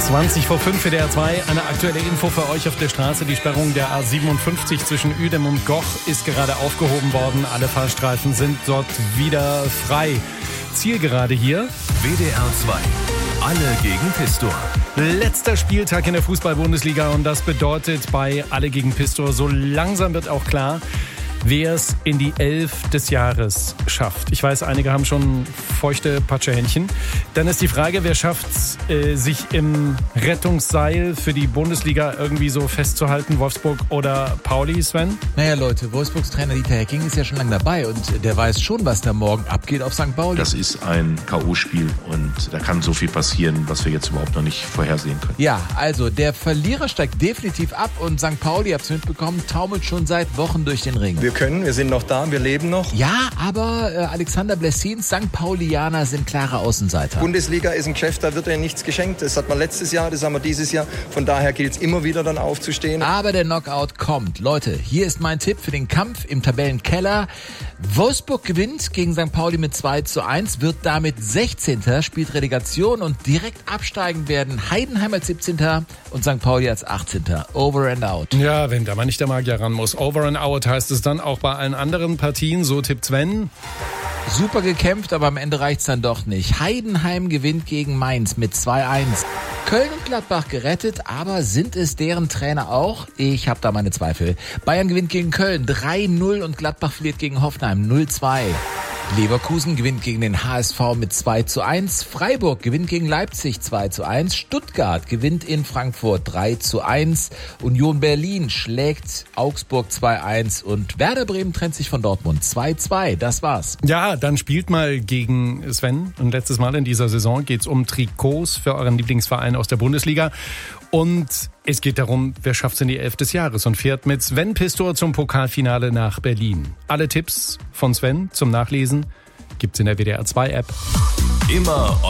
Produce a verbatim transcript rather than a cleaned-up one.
zwanzig vor fünf für D R zwei. Eine aktuelle Info für euch auf der Straße. Die Sperrung der A siebenundfünfzig zwischen Uedem und Goch ist gerade aufgehoben worden. Alle Fahrstreifen sind dort wieder frei. Zielgerade hier. W D R zwei. Alle gegen Pistor. Letzter Spieltag in der Fußball-Bundesliga und das bedeutet bei Alle gegen Pistor, so langsam wird auch klar, wer es in die Elf des Jahres schafft. Ich weiß, einige haben schon feuchte Patschehändchen. Dann ist die Frage, wer schafft es, äh, sich im Rettungsseil für die Bundesliga irgendwie so festzuhalten? Wolfsburg oder Pauli, Sven? Naja, Leute, Wolfsburgs Trainer Dieter Hecking ist ja schon lange dabei und der weiß schon, was da morgen abgeht auf Sankt Pauli. Das ist ein K O-Spiel und da kann so viel passieren, was wir jetzt überhaupt noch nicht vorhersehen können. Ja, also der Verlierer steigt definitiv ab und Sankt Pauli, habt ihr mitbekommen, taumelt schon seit Wochen durch den Ring. Wir können, wir sind noch da, wir leben noch. Ja, aber äh, Alexander Blessins Sankt Paulianer sind klare Außenseiter. Bundesliga ist ein Geschäft, da wird ja nichts geschenkt. Das hat man letztes Jahr, das haben wir dieses Jahr. Von daher gilt es immer wieder dann aufzustehen. Aber der Knockout kommt. Leute, hier ist mein Tipp für den Kampf im Tabellenkeller. Wolfsburg gewinnt gegen Sankt Pauli mit zwei zu eins, wird damit sechzehnter, spielt Relegation und direkt absteigen werden Heidenheim als siebzehnter und Sankt Pauli als achtzehnter. Over and out. Ja, wenn da mal nicht der Magier ran muss. Over and out heißt es dann auch bei allen anderen Partien. So tippt Sven. Super gekämpft, aber am Ende reicht's dann doch nicht. Heidenheim gewinnt gegen Mainz mit zwei eins. Köln und Gladbach gerettet, aber sind es deren Trainer auch? Ich habe da meine Zweifel. Bayern gewinnt gegen Köln drei null und Gladbach verliert gegen Hoffenheim null zwei. Leverkusen gewinnt gegen den H S V mit zwei zu eins. Freiburg gewinnt gegen Leipzig zwei zu eins. Stuttgart gewinnt in Frankfurt drei zu eins. Union Berlin schlägt Augsburg zwei eins. Und Werder Bremen trennt sich von Dortmund zwei zwei. Das war's. Ja, dann spielt mal gegen Sven. Und letztes Mal in dieser Saison geht's um Trikots für euren Lieblingsverein aus der Bundesliga. Und es geht darum, wer schafft es in die Elf des Jahres und fährt mit Sven Pistor zum Pokalfinale nach Berlin. Alle Tipps von Sven zum Nachlesen gibt's in der W D R zwei App. Immer